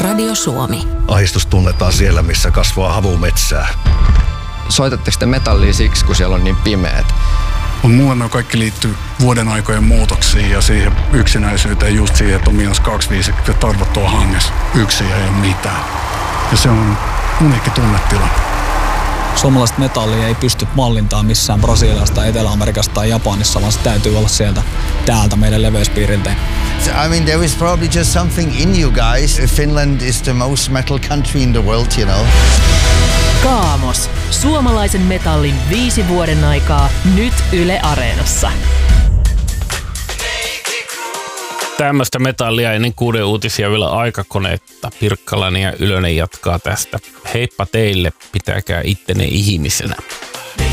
Radio Suomi. Ahdistus tunnetaan siellä, missä kasvaa havumetsää. Soitatteko te metallia siksi, kun siellä on niin pimeät? Mulle ne kaikki liittyy vuoden aikojen muutoksiin ja siihen yksinäisyyteen, just siihen, että on -25 ja tarvottua hangessa. Yksin ei ole mitään. Ja se on uniikki tunnetila. Suomalaista metallia ei pysty mallintamaan missään Brasiliasta, Etelä-Amerikasta tai Japanissa, vaan se täytyy olla täältä meidän leveyspiiriltä. I mean, there is probably just something in you guys. Finland is the most metal country in the world, you know. Kaamos. Suomalaisen metallin 5 vuoden aikaa. Nyt Yle Areenassa. Tämmöistä metallia ennen 6 uutisia vielä Aikakoneetta. Pirkkalainen ja Ylönen jatkaa tästä. Heippa teille, pitäkää ittenne ihmisenä.